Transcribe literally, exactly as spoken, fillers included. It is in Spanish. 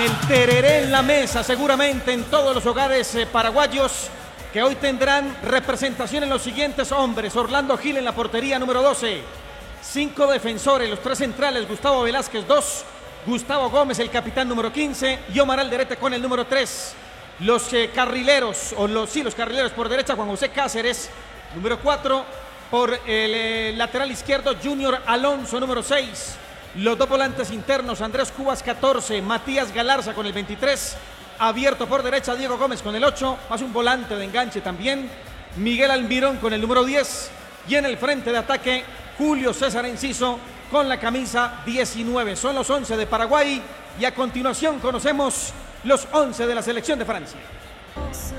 el tereré en la mesa, seguramente en todos los hogares eh, paraguayos, que hoy tendrán representación en los siguientes hombres. Orlando Gil en la portería número doce. Cinco defensores, los tres centrales, Gustavo Velázquez dos, Gustavo Gómez el capitán número quince y Omar Alderete con el número tres. Los eh, carrileros, o los, sí, los carrileros por derecha, Juan José Cáceres, número cuatro. Por el eh, lateral izquierdo, Junior Alonso, número seis. Los dos volantes internos, Andrés Cubas, catorce. Matías Galarza con el veintitrés. Abierto por derecha, Diego Gómez con el ocho. Más un volante de enganche también. Miguel Almirón con el número diez. Y en el frente de ataque, Julio César Enciso con la camisa diecinueve. Son los once de Paraguay. Y a continuación conocemos los once de la selección de Francia.